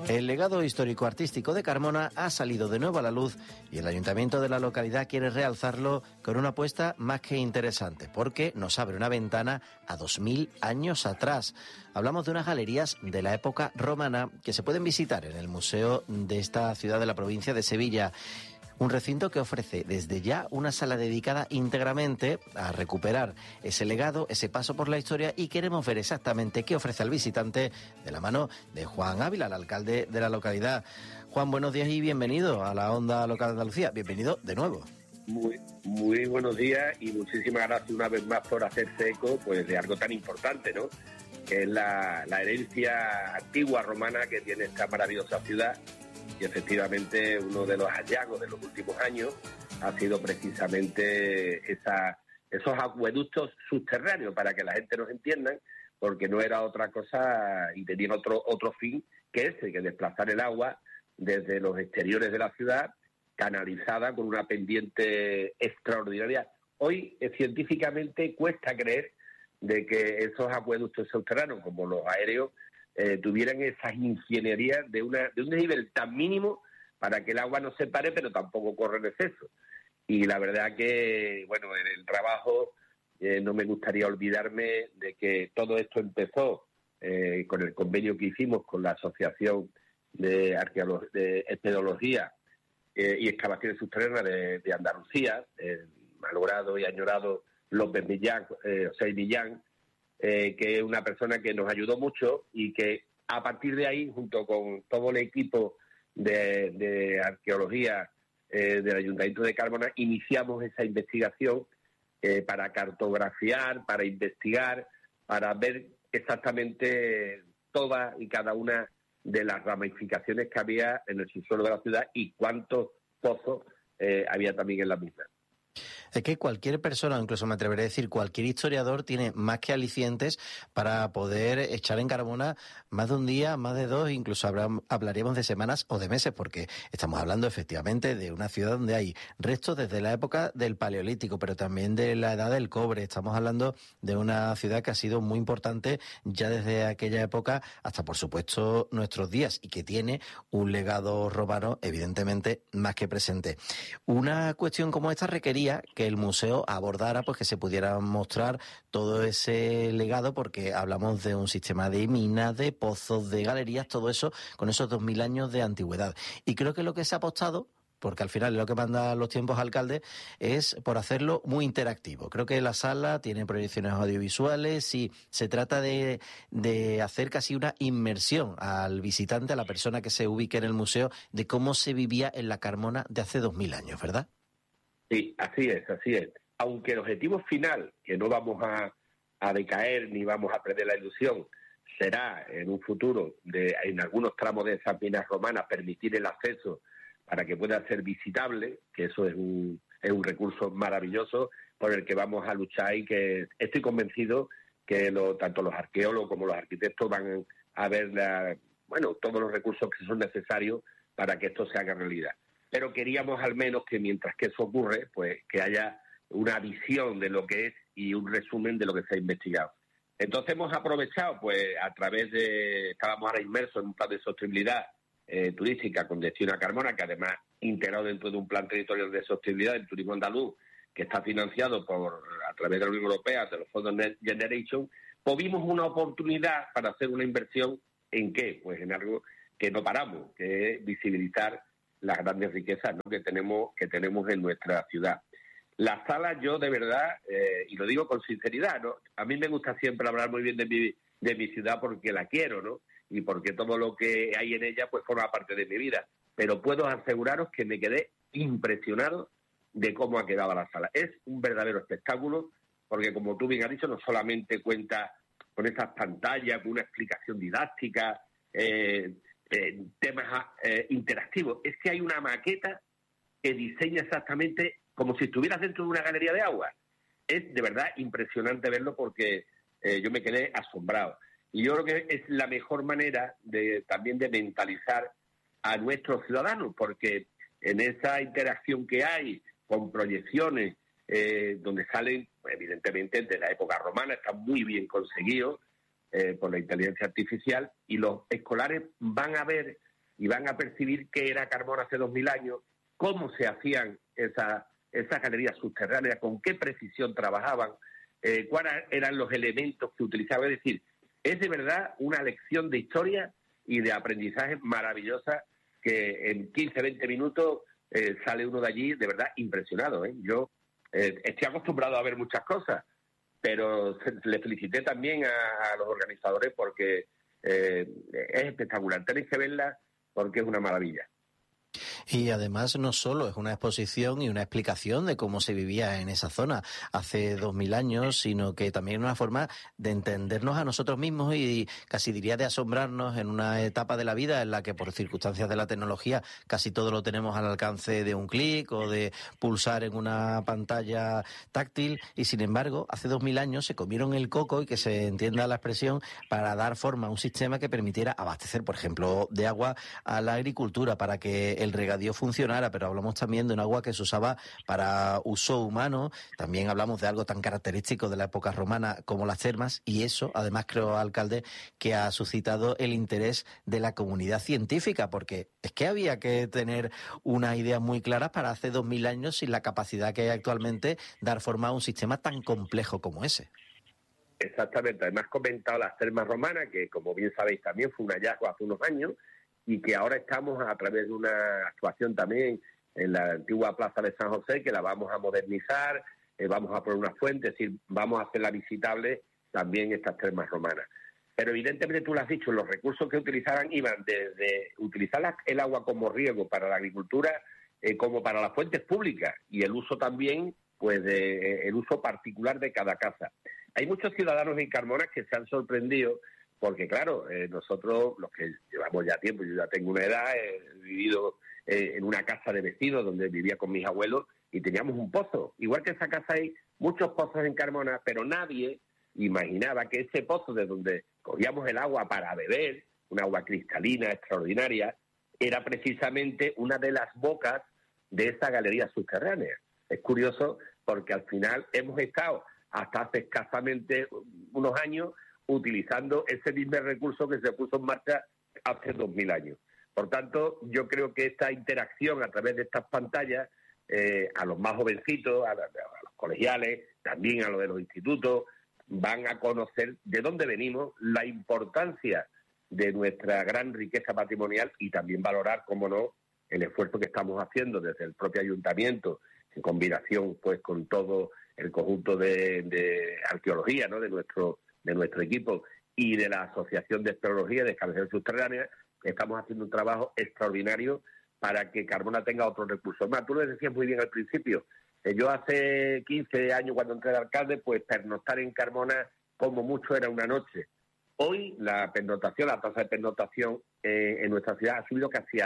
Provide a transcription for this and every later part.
El legado histórico-artístico de Carmona ha salido de nuevo a la luz y el ayuntamiento de la localidad quiere realzarlo con una apuesta más que interesante, porque nos abre una ventana a 2000 años atrás. Hablamos de unas galerías de la época romana que se pueden visitar en el museo de esta ciudad de la provincia de Sevilla. Un recinto que ofrece desde ya una sala dedicada íntegramente a recuperar ese legado, ese paso por la historia, y queremos ver exactamente qué ofrece al visitante de la mano de Juan Ávila, el alcalde de la localidad. Juan, buenos días y bienvenido a la Onda Local de Andalucía. Bienvenido de nuevo. Muy buenos días y muchísimas gracias una vez más por hacerse eco pues de algo tan importante, ¿no? Que es la herencia antigua romana que tiene esta maravillosa ciudad. Y efectivamente uno de los hallazgos de los últimos años ha sido precisamente esos acueductos subterráneos, para que la gente nos entienda, porque no era otra cosa y tenían otro fin que que desplazar el agua desde los exteriores de la ciudad, canalizada con una pendiente extraordinaria. Hoy científicamente cuesta creer de que esos acueductos subterráneos, como los aéreos, tuvieran esas ingenierías de un nivel tan mínimo para que el agua no se pare, pero tampoco corre en exceso. Y la verdad que, bueno, en el trabajo no me gustaría olvidarme de que todo esto empezó con el convenio que hicimos con la Asociación de Espeleología y Excavaciones Subterráneas de Andalucía, el malogrado y añorado López Millán, José Millán, que es una persona que nos ayudó mucho y que a partir de ahí, junto con todo el equipo de arqueología del Ayuntamiento de Carmona, iniciamos esa investigación para cartografiar, para investigar, para ver exactamente todas y cada una de las ramificaciones que había en el subsuelo de la ciudad y cuántos pozos había también en la misma. Es que cualquier persona, incluso me atreveré a decir cualquier historiador, tiene más que alicientes para poder echar en Carmona más de un día, más de dos, incluso hablaríamos de semanas o de meses, porque estamos hablando efectivamente de una ciudad donde hay restos desde la época del Paleolítico, pero también de la edad del cobre. Estamos hablando de una ciudad que ha sido muy importante ya desde aquella época hasta, por supuesto, nuestros días, y que tiene un legado romano evidentemente más que presente. Una cuestión como esta requería que el museo abordara, pues que se pudiera mostrar todo ese legado, porque hablamos de un sistema de minas, de pozos, de galerías, todo eso con esos 2000 años de antigüedad. Y creo que lo que se ha apostado, porque al final es lo que mandan los tiempos, alcalde, es por hacerlo muy interactivo. Creo que la sala tiene proyecciones audiovisuales y se trata de hacer casi una inmersión al visitante, a la persona que se ubique en el museo, de cómo se vivía en la Carmona de hace 2000 años, ¿verdad? Sí, así es. Aunque el objetivo final, que no vamos a decaer ni vamos a perder la ilusión, será en un futuro, en algunos tramos de esas minas romanas, permitir el acceso para que pueda ser visitable, que eso es un recurso maravilloso por el que vamos a luchar, y que estoy convencido que tanto los arqueólogos como los arquitectos van a ver todos los recursos que son necesarios para que esto se haga realidad. Pero queríamos al menos que mientras que eso ocurre, pues que haya una visión de lo que es y un resumen de lo que se ha investigado. Entonces hemos aprovechado, pues a través estábamos ahora inmersos en un plan de sostenibilidad turística con destino a Carmona, que además integrado dentro de un plan territorial de sostenibilidad del turismo andaluz, que está financiado a través de la Unión Europea, de los fondos Next Generation, pues vimos una oportunidad para hacer una inversión ¿en qué? Pues en algo que no paramos, que es visibilizar las grandes riquezas, ¿no?, que tenemos en nuestra ciudad. La sala, yo de verdad, y lo digo con sinceridad, ¿no?, a mí me gusta siempre hablar muy bien de mi ciudad porque la quiero, ¿no?, y porque todo lo que hay en ella pues forma parte de mi vida. Pero puedo aseguraros que me quedé impresionado de cómo ha quedado la sala. Es un verdadero espectáculo, porque como tú bien has dicho, no solamente cuenta con esas pantallas, con una explicación didáctica, temas interactivos. Es que hay una maqueta que diseña exactamente como si estuvieras dentro de una galería de agua. Es de verdad impresionante verlo, porque yo me quedé asombrado. Y yo creo que es la mejor manera también de mentalizar a nuestros ciudadanos, porque en esa interacción que hay con proyecciones donde salen, evidentemente, de la época romana, está muy bien conseguido por la inteligencia artificial, y los escolares van a ver y van a percibir qué era Carmona hace 2000 años, cómo se hacían esas galerías subterráneas, con qué precisión trabajaban, cuáles eran los elementos que utilizaban. Es decir, es de verdad una lección de historia y de aprendizaje maravillosa que en 15, 20 minutos sale uno de allí de verdad impresionado. Yo estoy acostumbrado a ver muchas cosas, pero le felicité también a los organizadores porque es espectacular. Tenéis que verla porque es una maravilla. Y además no solo es una exposición y una explicación de cómo se vivía en esa zona hace 2000 años, sino que también una forma de entendernos a nosotros mismos y casi diría de asombrarnos en una etapa de la vida en la que por circunstancias de la tecnología casi todo lo tenemos al alcance de un clic o de pulsar en una pantalla táctil, y sin embargo hace 2000 años se comieron el coco, y que se entienda la expresión, para dar forma a un sistema que permitiera abastecer, por ejemplo, de agua a la agricultura, para que el regadío funcionara, pero hablamos también de un agua que se usaba para uso humano. También hablamos de algo tan característico de la época romana como las termas, y eso, además, creo, alcalde, que ha suscitado el interés de la comunidad científica, porque es que había que tener una idea muy clara para hace 2000 años, sin la capacidad que hay actualmente, dar forma a un sistema tan complejo como ese. Exactamente. Además, comentado las termas romanas, que como bien sabéis también fue un hallazgo hace unos años, y que ahora estamos a través de una actuación también en la antigua Plaza de San José, que la vamos a modernizar, vamos a poner una fuente, es decir, vamos a hacerla visitable también estas termas romanas. Pero evidentemente tú lo has dicho, los recursos que utilizaban iban desde utilizar el agua como riego para la agricultura, como para las fuentes públicas, y el uso también, pues, el uso particular de cada casa. Hay muchos ciudadanos en Carmona que se han sorprendido, porque claro, nosotros, los que llevamos ya tiempo, yo ya tengo una edad, he vivido en una casa de vecinos donde vivía con mis abuelos y teníamos un pozo. Igual que esa casa hay muchos pozos en Carmona, pero nadie imaginaba que ese pozo de donde cogíamos el agua para beber, un agua cristalina, extraordinaria, era precisamente una de las bocas de esa galería subterránea. Es curioso porque al final hemos estado hasta hace escasamente unos años utilizando ese mismo recurso que se puso en marcha hace 2000 años. Por tanto, yo creo que esta interacción a través de estas pantallas, a los más jovencitos, a los colegiales, también a los de los institutos, van a conocer de dónde venimos, la importancia de nuestra gran riqueza patrimonial, y también valorar, cómo no, el esfuerzo que estamos haciendo desde el propio ayuntamiento, en combinación pues con todo el conjunto de arqueología, ¿no?, de nuestro equipo, y de la Asociación de Espeleología de Cabeceras Subterráneas. Estamos haciendo un trabajo extraordinario para que Carmona tenga otros recursos más. Tú lo decías muy bien al principio. Yo hace 15 años, cuando entré de alcalde, pues pernoctar en Carmona como mucho era una noche. Hoy la tasa de pernoctación en nuestra ciudad ha sido casi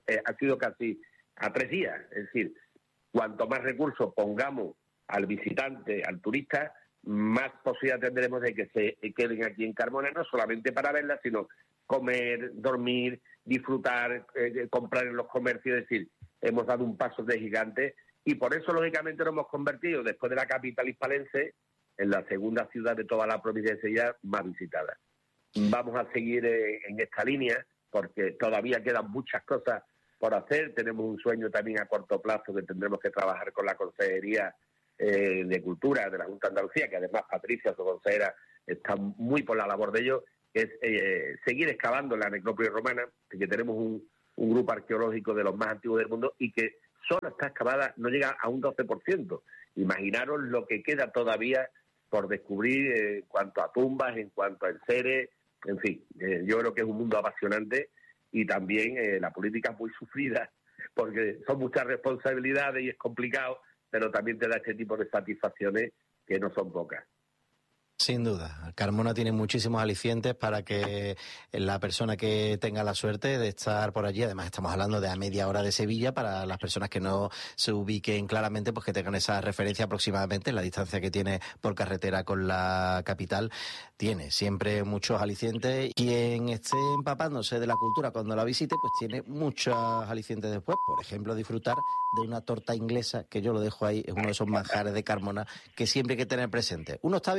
a 3 días. Es decir, cuanto más recursos pongamos al visitante, al turista, más posibilidad tendremos de que se queden aquí en Carmona, no solamente para verla, sino comer, dormir, disfrutar, comprar en los comercios. Es decir, hemos dado un paso de gigante, y por eso, lógicamente, nos hemos convertido, después de la capital hispalense, en la segunda ciudad de toda la provincia de Sevilla más visitada. Vamos a seguir en esta línea, porque todavía quedan muchas cosas por hacer. Tenemos un sueño también a corto plazo, que tendremos que trabajar con la Consejería de Cultura de la Junta de Andalucía, que además Patricia, su consejera, está muy por la labor de ello, es seguir excavando en la necrópolis romana, que tenemos un grupo arqueológico de los más antiguos del mundo, y que solo está excavada, no llega a un 12%. Imaginaros lo que queda todavía por descubrir en cuanto a tumbas, en cuanto a enseres, en fin. Yo creo que es un mundo apasionante, y también la política es muy sufrida, porque son muchas responsabilidades y es complicado, pero también te da este tipo de satisfacciones que no son pocas. Sin duda, Carmona tiene muchísimos alicientes para que la persona que tenga la suerte de estar por allí, además estamos hablando de a media hora de Sevilla, para las personas que no se ubiquen claramente, pues que tengan esa referencia aproximadamente, la distancia que tiene por carretera con la capital. Tiene siempre muchos alicientes. Quien esté empapándose de la cultura cuando la visite, pues tiene muchos alicientes después. Por ejemplo, disfrutar de una torta inglesa, que yo lo dejo ahí, es uno de esos manjares de Carmona que siempre hay que tener presente. Uno está viendo el museo,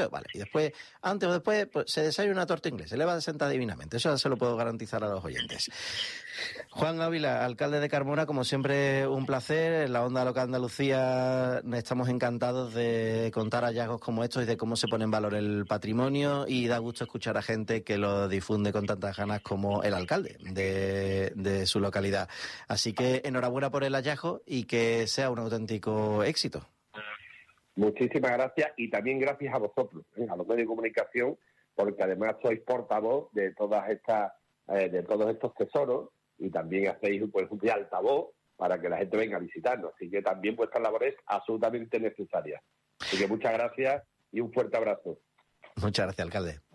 vale. Y después, antes o después, pues, se desayuna una torta inglesa, se le va a sentar divinamente. Eso se lo puedo garantizar a los oyentes. Juan Ávila, alcalde de Carmona, como siempre, un placer. En la Onda Local Andalucía estamos encantados de contar hallazgos como estos y de cómo se pone en valor el patrimonio, y da gusto escuchar a gente que lo difunde con tantas ganas como el alcalde de su localidad. Así que enhorabuena por el hallazgo y que sea un auténtico éxito. Muchísimas gracias, y también gracias a vosotros, a los medios de comunicación, porque además sois portavoz de todas estas, de todos estos tesoros, y también hacéis pues un altavoz para que la gente venga a visitarnos. Así que también vuestra labor es absolutamente necesaria. Así que muchas gracias y un fuerte abrazo. Muchas gracias, alcalde.